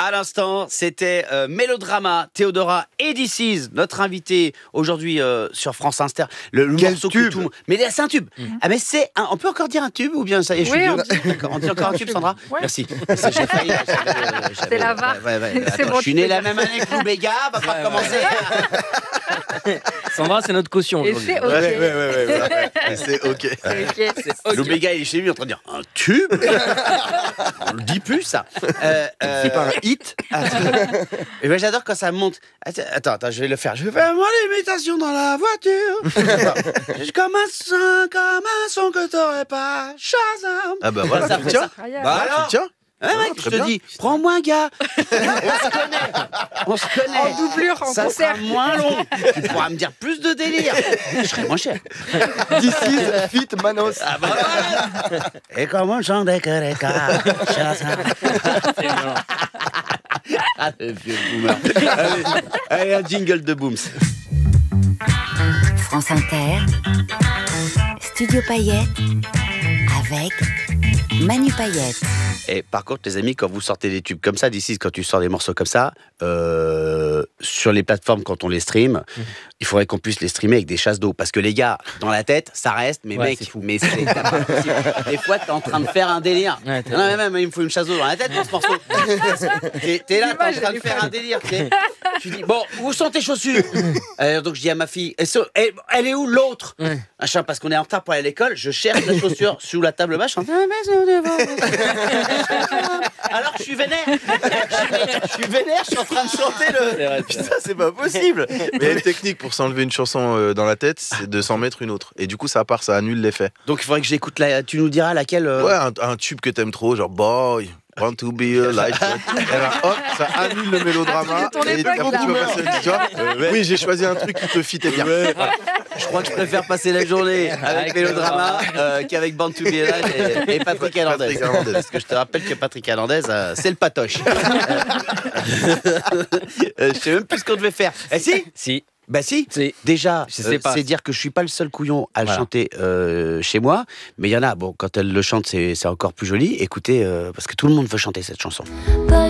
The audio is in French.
À l'instant, c'était Mélodrama, Théodora et This Is, notre invité aujourd'hui sur France Inter. Le morceau tube. que tout... Mais c'est un tube. Ah mais c'est on peut encore dire un tube ou bien ça y est, je suis Oui, vieux. on dit. D'accord, on dit encore un tube, Sandra. Ouais. Merci. J'ai failli, C'est la VAR. Ouais. C'est Attends, bon, je suis tu né peux la dire. même année que Lou Béga, va pas commencer. Sandra, c'est notre caution Et aujourd'hui. c'est ok. Ouais. C'est ok. C'est ok. Lou Béga, il est chez lui en train de dire un tube. On le dit plus ça. C'est pas un hit. Et ben j'adore quand ça monte. Attends, je vais le faire. Je vais faire moi l'imitation dans la voiture. J'ai comme un son que t'aurais pas. Shazam. Ah bah voilà, Ça tu fait tiens. ça. Incroyable. Bah alors. Tu tiens. Ouais, mec, très je te bien. dis, prends-moi un gars. On se connaît. En doublure, en Ça concert. sera moins long. Tu pourras me dire plus de délire. Je serai moins cher. This is Fit Manos. Ah bah voilà. Et comment je chante des Shazam. Ah, le vieux boomer. Allez, un jingle de Booms. France Inter, Studio Payette, avec Manu Payette. Et par contre, les amis, quand vous sortez des tubes comme ça, d'ici, quand tu sors des morceaux comme ça, sur les plateformes, quand on les stream, il faudrait qu'on puisse les streamer avec des chasses d'eau. Parce que les gars, dans la tête, ça reste, mais Ouais, mec, c'est fou. mais c'est pas possible. Des fois, t'es en train de faire un délire. Ouais, Non, mais même, il me faut une chasse d'eau dans la tête pour ce morceau. T'es là, t'es en train de faire un délire. Tu dis, bon, où sont tes chaussures? Donc, je dis à ma fille, elle est où l'autre? Machin, parce qu'on est en retard pour aller à l'école, je cherche la chaussure sous la table basse, je suis en alors que je suis vénère. Je suis vénère, je suis en train de chanter le. Putain, c'est pas possible. Mais il y a une technique pour s'enlever une chanson dans la tête, c'est de s'en mettre une autre. Et du coup, ça part, ça annule l'effet. Donc il faudrait que j'écoute la. Tu nous diras laquelle. Ouais, un tube que t'aimes trop, genre Boy, Want to be a light. Et ben, hop, ça annule le mélodrama. Ton Et époque, après, tu peux là. passer tu vois. Oui, j'ai choisi un truc qui te fitait bien. Je crois que je préfère passer la journée avec Avec Mélodrama qu'avec Band to Be Alive et Patrick Hernandez. Patrick Hernandez. Parce que je te rappelle que Patrick Hernandez, c'est le patoche. Je sais même plus ce qu'on devait faire. Eh si. Si. Bah si, Si. déjà, Je sais pas. c'est dire que je suis pas le seul couillon à le Voilà. chanter chez moi, mais il y en a, bon, quand elle le chante, c'est encore plus joli. Écoutez, parce que tout le monde veut chanter cette chanson. Paul